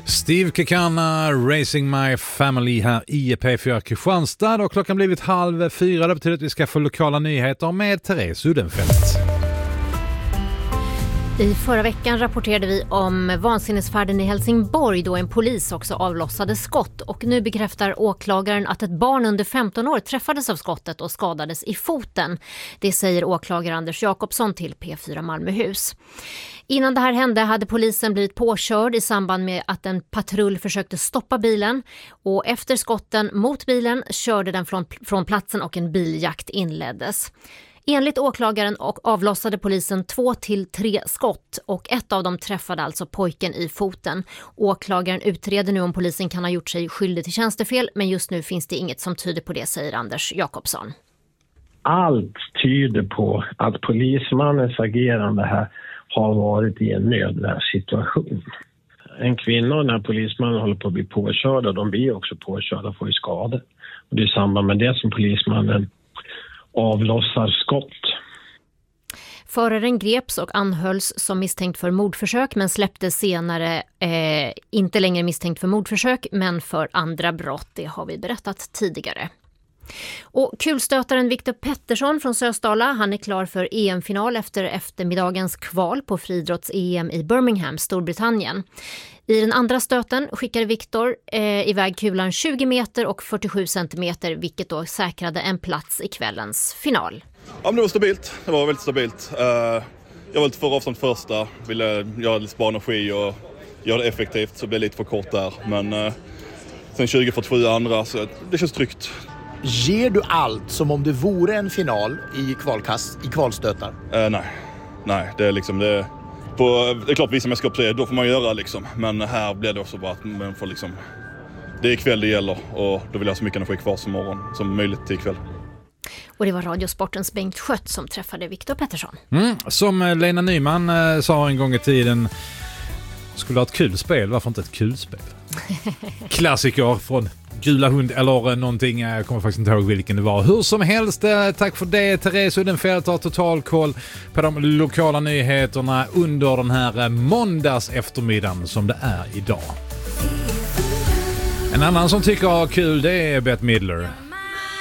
Steve Kekana, Racing My Family här i P4 Kristianstad, och klockan blivit 3:30. Det betyder att vi ska få lokala nyheter med Therese Udenfeldt. I förra veckan rapporterade vi om vansinnesfärden i Helsingborg då en polis också avlossade skott, och nu bekräftar åklagaren att ett barn under 15 år träffades av skottet och skadades i foten. Det säger åklagare Anders Jakobsson till P4 Malmöhus. Innan det här hände hade polisen blivit påkörd i samband med att en patrull försökte stoppa bilen, och efter skotten mot bilen körde den från platsen och en biljakt inleddes. Enligt åklagaren avlossade polisen 2 till 3 skott, och ett av dem träffade alltså pojken i foten. Åklagaren utreder nu om polisen kan ha gjort sig skyldig till tjänstefel, men just nu finns det inget som tyder på det, säger Anders Jakobsson. Allt tyder på att polismannens agerande här har varit i en nödvärnssituation. En kvinna, när polismannen håller på att bli påkörd, och de blir också påkörda och får ju skador. Och det är i samband med det som polismannen avlossar skott. Föraren greps och anhölls som misstänkt för mordförsök, men släpptes senare inte längre misstänkt för mordförsök men för andra brott. Det har vi berättat tidigare. Och kulstötaren Viktor Pettersson från Sösdala, han är klar för EM-final efter eftermiddagens kval på friidrotts-EM i Birmingham, Storbritannien. I den andra stöten skickade Viktor iväg kulan 20 meter och 47 centimeter, vilket då säkrade en plats i kvällens final. Ja, men det var stabilt. Det var väldigt stabilt. Jag var lite för avstånd första, ville göra lite spara energi och göra det effektivt, så det blev lite för kort där. Men sen 20-47 andra, så det känns tryggt. Ger du allt som om det vore en final i kvalstötar? Nej, det är liksom det är klart vissa mästerskap så då får man göra liksom, men här blir det också bara att man får liksom, det är ikväll det gäller, och då vill jag så mycket energi kvar som möjligt till ikväll. Och det var Radiosportens Bengt Schött som träffade Viktor Pettersson. Som Lena Nyman sa en gång i tiden, skulle ha ett kul spel, varför inte ett kul spel? Klassiker från Gula hund eller någonting, jag kommer faktiskt inte ihåg vilken det var. Hur som helst, tack för det. Therese Udenfeldt har total koll på de lokala nyheterna under den här måndags eftermiddagen som det är idag. En annan som tycker kul, det är Bette Midler.